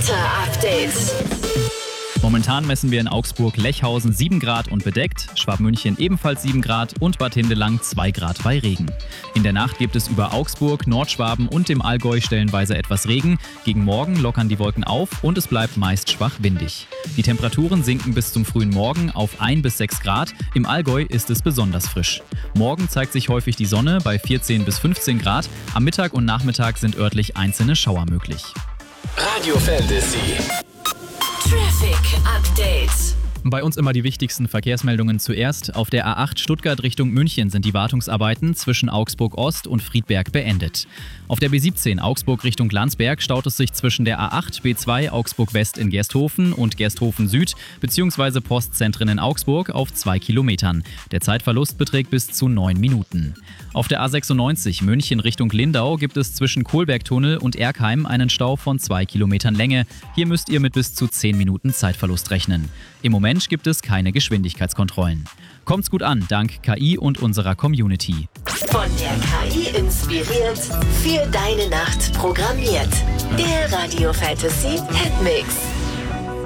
Wetter-Update. Momentan messen wir in Augsburg-Lechhausen 7 Grad und bedeckt, Schwabmünchen ebenfalls 7 Grad und Bad Hindelang 2 Grad bei Regen. In der Nacht gibt es über Augsburg, Nordschwaben und dem Allgäu stellenweise etwas Regen. Gegen Morgen lockern die Wolken auf und es bleibt meist schwach windig. Die Temperaturen sinken bis zum frühen Morgen auf 1 bis 6 Grad. Im Allgäu ist es besonders frisch. Morgen zeigt sich häufig die Sonne bei 14 bis 15 Grad. Am Mittag und Nachmittag sind örtlich einzelne Schauer möglich. Radio Fantasy. Traffic Update. Bei uns immer die wichtigsten Verkehrsmeldungen zuerst. Auf der A8 Stuttgart Richtung München sind die Wartungsarbeiten zwischen Augsburg Ost und Friedberg beendet. Auf der B17 Augsburg Richtung Landsberg staut es sich zwischen der A8 B2 Augsburg West in Gersthofen und Gersthofen Süd bzw. Postzentren in Augsburg auf 2 Kilometern. Der Zeitverlust beträgt bis zu 9 Minuten. Auf der A96 München Richtung Lindau gibt es zwischen Kohlbergtunnel und Erkheim einen Stau von 2 Kilometern Länge. Hier müsst ihr mit bis zu 10 Minuten Zeitverlust rechnen. Im Moment gibt es keine Geschwindigkeitskontrollen. Kommt's gut an, dank KI und unserer Community. Von der KI inspiriert, für deine Nacht programmiert. Der Radio Fantasy Hitmix.